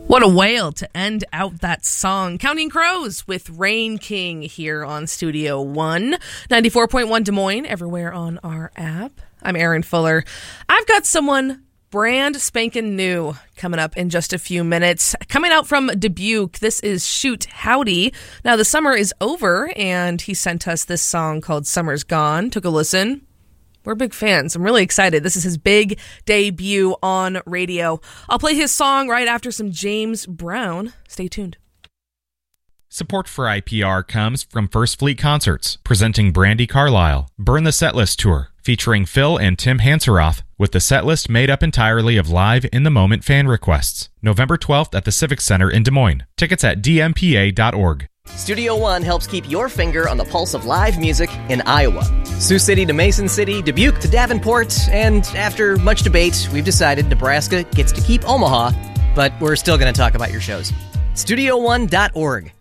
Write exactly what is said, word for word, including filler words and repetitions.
What a wail to end out that song. Counting Crows with Rain King here on Studio One. ninety-four point one Des Moines, everywhere on our app. I'm Aaron Fuller. I've got someone brand spanking new coming up in just a few minutes. Coming out from Dubuque, this is Shoot Howdy. Now, the summer is over, and he sent us this song called Summer's Gone. Took a listen. We're big fans. I'm really excited. This is his big debut on radio. I'll play his song right after some James Brown. Stay tuned. Support for I P R comes from First Fleet Concerts, presenting Brandi Carlile, Burn the Setlist Tour, featuring Phil and Tim Hanseroth, with the setlist made up entirely of live in-the-moment fan requests. November twelfth at the Civic Center in Des Moines. Tickets at d m p a dot org. Studio One helps keep your finger on the pulse of live music in Iowa. Sioux City to Mason City, Dubuque to Davenport, and after much debate, we've decided Nebraska gets to keep Omaha, but we're still going to talk about your shows. studio one dot org.